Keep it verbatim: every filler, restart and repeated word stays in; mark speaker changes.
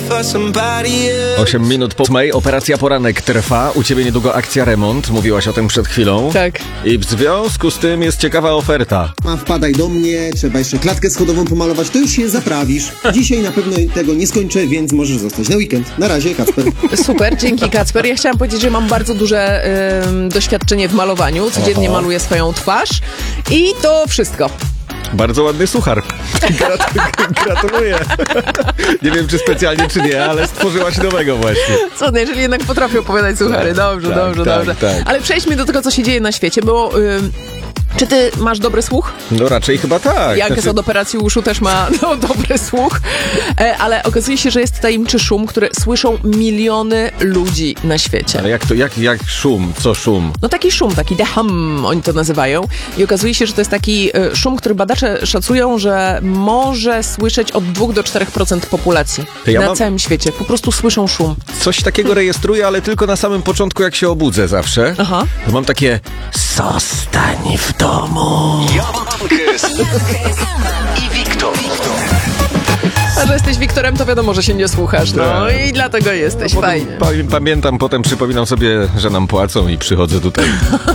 Speaker 1: osiem minut po ósmej, operacja Poranek trwa. U ciebie niedługo akcja remont, mówiłaś o tym przed chwilą.
Speaker 2: Tak.
Speaker 1: I w związku z tym jest ciekawa oferta.
Speaker 3: A wpadaj do mnie, trzeba jeszcze klatkę schodową pomalować, to już się zaprawisz. Dzisiaj na pewno tego nie skończę, więc możesz zostać na weekend. Na razie, Kacper.
Speaker 2: Super, dzięki Kacper. Ja chciałam powiedzieć, że mam bardzo duże ym, doświadczenie w malowaniu. Codziennie
Speaker 1: Oho.
Speaker 2: maluję swoją twarz i to wszystko.
Speaker 1: Bardzo ładny suchar. Grat- gratuluję. Nie wiem, czy specjalnie, czy nie, ale stworzyłaś nowego właśnie.
Speaker 2: Cudnie, jeżeli jednak potrafię opowiadać suchary. Dobrze,
Speaker 1: tak,
Speaker 2: dobrze,
Speaker 1: tak,
Speaker 2: dobrze.
Speaker 1: tak.
Speaker 2: Ale przejdźmy do tego, co się dzieje na świecie, bo... Ym, czy ty masz dobry słuch?
Speaker 1: No raczej chyba tak.
Speaker 2: Jankes
Speaker 1: Znaczy-
Speaker 2: od operacji uszu też ma no, dobry słuch, e, ale okazuje się, że jest tajemniczy szum, który słyszą miliony ludzi na świecie.
Speaker 1: Ale jak to, jak, jak szum? Co szum?
Speaker 2: No taki szum, taki the hum, oni to nazywają. I okazuje się, że to jest taki e, szum, który badacze szacują, że może słyszeć od dwóch do czterech procent populacji
Speaker 1: To ja
Speaker 2: na
Speaker 1: mam-
Speaker 2: całym świecie. Po prostu słyszą szum.
Speaker 1: Coś takiego rejestruję, ale tylko na samym początku, jak się obudzę zawsze.
Speaker 2: Aha.
Speaker 1: To mam takie zostań w domu.
Speaker 4: Jankes i Wiktor.
Speaker 2: A że jesteś Wiktorem, to wiadomo, że się nie słuchasz. No
Speaker 1: Tak.
Speaker 2: i dlatego jesteś.
Speaker 1: Potem
Speaker 2: Fajnie.
Speaker 1: pa- pamiętam, potem przypominam sobie, że nam płacą i przychodzę tutaj.